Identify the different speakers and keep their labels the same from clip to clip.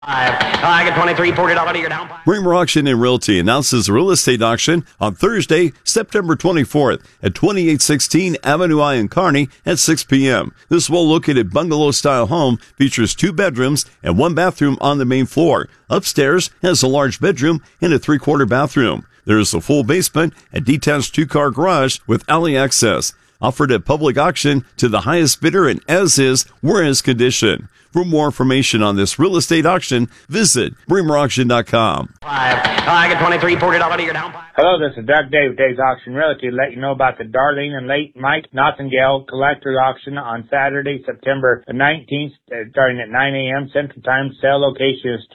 Speaker 1: I get 23, $40 you're down.
Speaker 2: Bremer Auction and Realty announces a real estate auction on Thursday, September 24th at 2816 Avenue I in Kearney at 6 p.m. This well-located bungalow-style home features 2 bedrooms and 1 bathroom on the main floor. Upstairs has a large bedroom and a 3/4 bathroom. There is a full basement and detached 2-car garage with alley access. Offered at public auction to the highest bidder and as is, whereas condition. For more information on this real estate auction, visit BremerAuction.com.
Speaker 1: I get 23, $40 you're down.
Speaker 3: Hello, this is Doug Day with Dave's Auction Realty to let you know about the Darlene and late Mike Nothingale Collector Auction on Saturday, September 19th, starting at 9 a.m. Central Time. Sale location is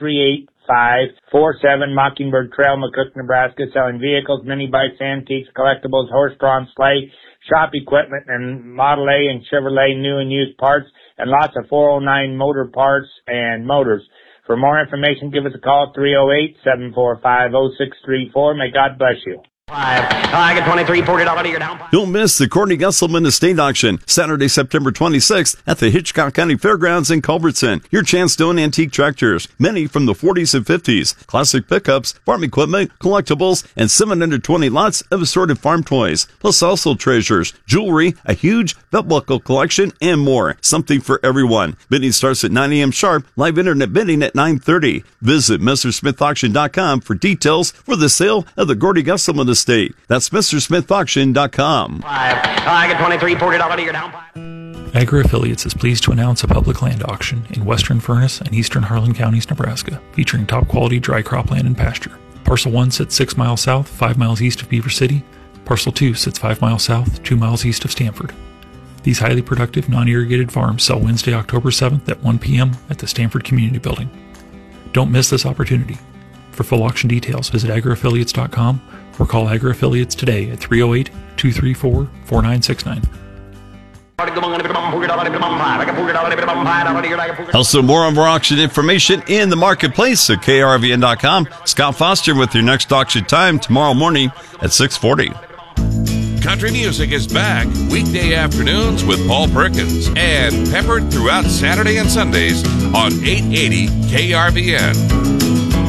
Speaker 3: 38547 Mockingbird Trail, McCook, Nebraska, selling vehicles, mini bikes, antiques, collectibles, horse-drawn sleigh, shop equipment, and Model A and Chevrolet new and used parts, and lots of 409 motor parts and motors. For more information, give us a call, 308-745-0634. May God bless you.
Speaker 1: I get 23, $40 you're down.
Speaker 2: Don't miss the Courtney Gusselman Estate Auction, Saturday, September 26th at the Hitchcock County Fairgrounds in Culbertson. Your chance to own antique tractors, many from the 40s and 50s, classic pickups, farm equipment, collectibles, and 720 lots of assorted farm toys. Plus also treasures, jewelry, a huge belt buckle collection, and more. Something for everyone. Bidding starts at 9 a.m. sharp, live internet bidding at 9:30. Visit MrSmithAuction.com for details for the sale of the Courtney Gusselman Estate. That's MrSmithAuction.com.
Speaker 1: I get 23, $40 you're down.
Speaker 4: Agri Affiliates is pleased to announce a public land auction in western Furnace and eastern Harlan counties, Nebraska, featuring top quality dry cropland and pasture. Parcel 1 sits 6 miles south, 5 miles east of Beaver City. Parcel 2 sits 5 miles south, 2 miles east of Stanford. These highly productive, non-irrigated farms sell Wednesday, October 7th at 1 p.m. at the Stanford Community Building. Don't miss this opportunity. For full auction details, visit agriaffiliates.com or call Agri Affiliates today at 308-234-4969.
Speaker 2: Also, more of our auction information in the marketplace at krvn.com. Scott Foster with your next auction time tomorrow morning at 6:40.
Speaker 5: Country music is back weekday afternoons with Paul Perkins and peppered throughout Saturday and Sundays on 880 KRVN.